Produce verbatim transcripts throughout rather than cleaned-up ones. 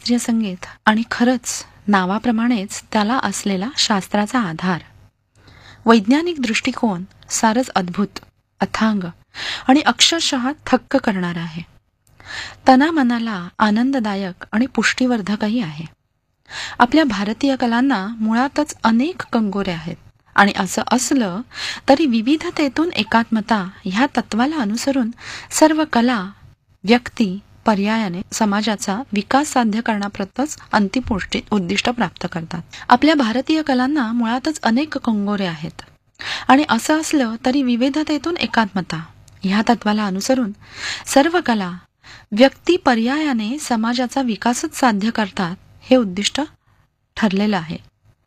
शास्त्रीय संगीत आणि खरंच नावाप्रमाणेच त्याला असलेला शास्त्राचा आधार, वैज्ञानिक दृष्टिकोन सारच अद्भुत, अथांग आणि अक्षरशः थक्क करणारा आहे. तना मनाला आनंददायक आणि पुष्टीवर्धकही आहे. आपल्या भारतीय कलांना मुळातच अनेक कंगोरे आहेत आणि असं असलं तरी विविधतेतून एकात्मता ह्या तत्वाला अनुसरून सर्व कला व्यक्ती पर्यायाने समाजाचा विकास साध्य करण्याप्रतच अंतिम उद्दिष्ट प्राप्त करतात. आपल्या भारतीय कलांना मुळातच अनेक कंगोरे आहेत आणि असं असलं तरी विविधतेतून एकात्मता ह्या तत्वाला अनुसरून सर्व कला व्यक्ती पर्यायाने समाजाचा विकासच साध्य करतात हे उद्दिष्ट ठरलेलं आहे.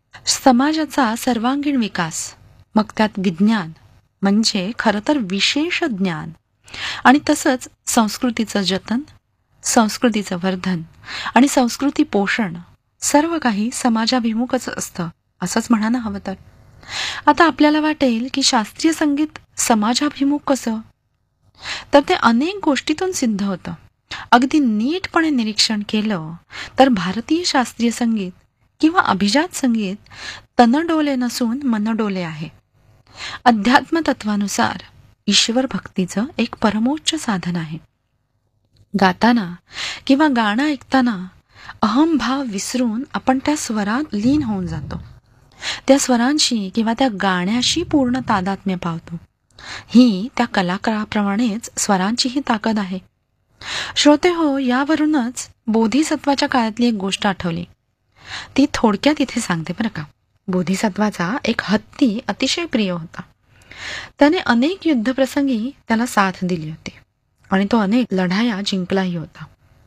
समाजाचा सर्वांगीण विकास, मग त्यात विज्ञान म्हणजे खरं तर विशेष ज्ञान आणि तसंच संस्कृतीचं जतन, संस्कृतीचं वर्धन आणि संस्कृती पोषण सर्व काही समाजाभिमुखच असतं असंच म्हणायला हवं. तर आता आपल्याला वाटेल की शास्त्रीय संगीत समाजाभिमुख कसं, तर ते अनेक गोष्टीतून सिद्ध होतं. अगदी नीटपणे निरीक्षण केलं तर भारतीय शास्त्रीय संगीत किंवा अभिजात संगीत तनडोले नसून मनडोले आहे. अध्यात्म तत्वानुसार ईश्वर भक्तीचं एक परमोच्च साधन आहे. गाताना किंवा गाणं ऐकताना अहमभाव विसरून आपण त्या स्वरात लीन होऊन जातो. त्या स्वरांशी किंवा त्या गाण्याशी पूर्ण तादात्म्य पावतो. ही त्या कलाकाराप्रमाणेच स्वरांचीही ताकद आहे. श्रोते हो, यावरूनच बोधिसत्वाच्या काळातली एक गोष्ट आठवली. ती थोडक्यात इथे सांगते बरं का. बोधिसत्वाचा एक हत्ती अतिशय प्रिय होता. त्याने अनेक युद्धप्रसंगी त्याला साथ दिली होती आणि तो अनेक लढाया जिंकलाही होता.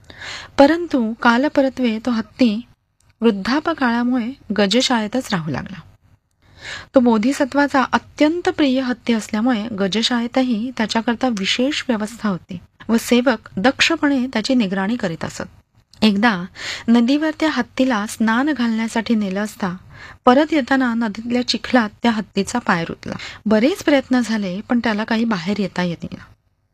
परंतु कालपरत्वे तो हत्ती वृद्धापकाळामुळे गजशाळेतच राहू लागला. तो बोधिसत्वाचा अत्यंत प्रिय हत्ती असल्यामुळे गजशाळेतही त्याच्याकरता विशेष व्यवस्था होती व सेवक दक्षपणे त्याची निगराणी करीत असत. एकदा नदीवर त्या हत्तीला स्नान घालण्यासाठी नेलं असता परत येताना नदीतल्या चिखलात त्या हत्तीचा पाय रुतला. बरेच प्रयत्न झाले पण त्याला काही बाहेर येता येत नाही.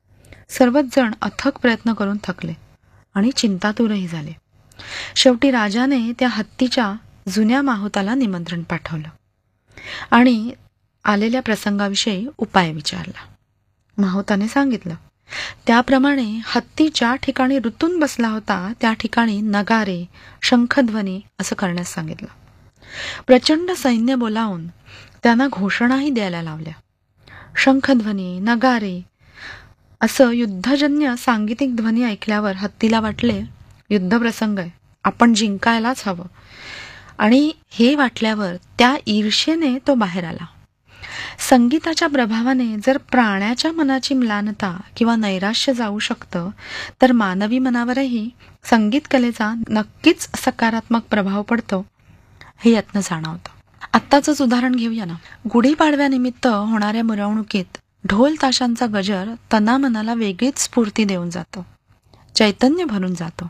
सर्वच जण अथक प्रयत्न करून थकले आणि चिंतातुरही झाले. शेवटी राजाने त्या हत्तीच्या जुन्या माहुताला निमंत्रण पाठवलं आणि आलेल्या प्रसंगाविषयी उपाय विचारला. माहुताने सांगितलं त्याप्रमाणे हत्ती ज्या ठिकाणी रुतून बसला होता त्या ठिकाणी नगारे, शंखध्वनी असं करण्यास सांगितलं. प्रचंड सैन्य बोलावून त्यांना घोषणाही द्यायला लावल्या. शंखध्वनी, नगारे असं युद्धजन्य सांगीतिक ध्वनी ऐकल्यावर हत्तीला वाटले युद्धप्रसंग आहे, आपण जिंकायलाच हवं. आणि हे वाटल्यावर त्या ईर्ष्येने तो बाहेर आला. संगीताच्या प्रभावाने जर प्राण्याच्या मनाची म्लानता किंवा नैराश्य जाऊ शकतं तर मानवी मनावरही संगीत कलेचा नक्कीच सकारात्मक प्रभाव पडतो हे यातनं जाणवतं. आत्ताचंच उदाहरण घेऊया ना. गुढीपाडव्यानिमित्त होणाऱ्या मिरवणुकीत ढोल ताशांचा गजर तना मनाला वेगळीच स्फूर्ती देऊन जातो, चैतन्य भरून जातो.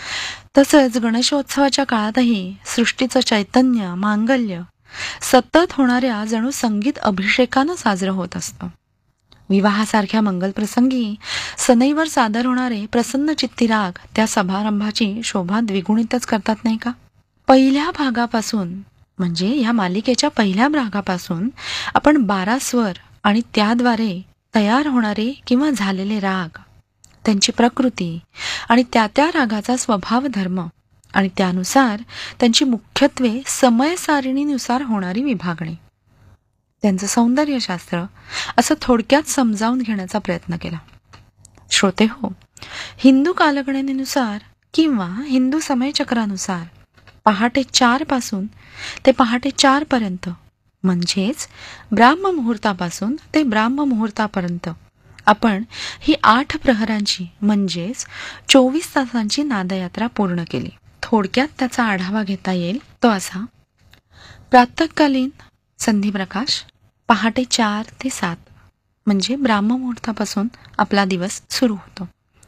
तसंच गणेशोत्सवाच्या काळातही सृष्टीचं चैतन्य, मांगल्य सतत होणाऱ्या जणू संगीत अभिषेकानं साजरं होत असतं. विवाहासारख्या मंगलप्रसंगी सनईवर सादर होणारे प्रसन्न चित्ती राग त्या समारंभाची शोभा द्विगुणितच करतात नाही का. पहिल्या भागापासून म्हणजे या मालिकेच्या पहिल्या भागापासून आपण बारा स्वर आणि त्याद्वारे तयार होणारे किंवा झालेले राग, त्यांची प्रकृती आणि त्या त्या रागाचा स्वभाव धर्म आणि त्यानुसार त्यांची मुख्यत्वे समय सारणीनुसार होणारी विभागणी, त्यांचं सौंदर्यशास्त्र असं थोडक्यात समजावून घेण्याचा प्रयत्न केला. श्रोते हो, हिंदू कालगणनेनुसार किंवा हिंदू समयचक्रानुसार पहाटे चार पासून ते पहाटे चार पर्यंत म्हणजेच ब्राह्ममुहूर्तापासून ते ब्राह्ममुहूर्तापर्यंत आपण ही आठ प्रहरांची म्हणजेच चोवीस तासांची नादयात्रा पूर्ण केली. थोडक्यात त्याचा आढावा घेता येईल तो असा. प्रातःकालीन संधिप्रकाश पहाटे चार ते सात म्हणजे ब्राह्ममुहूर्तापासून आपला दिवस सुरू होतो.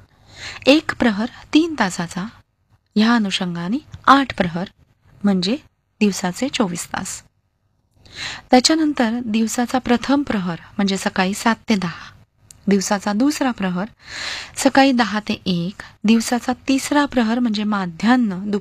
एक प्रहर तीन तासाचा, ह्या अनुषंगाने आठ प्रहर म्हणजे दिवसाचे चोवीस तास. त्याच्यानंतर दिवसाचा प्रथम प्रहर म्हणजे सकाळी सात ते दहा, दिवसाचा दुसरा प्रहर सकाळी दहा ते एक, दिवसाचा तिसरा प्रहर म्हणजे माध्यान्ह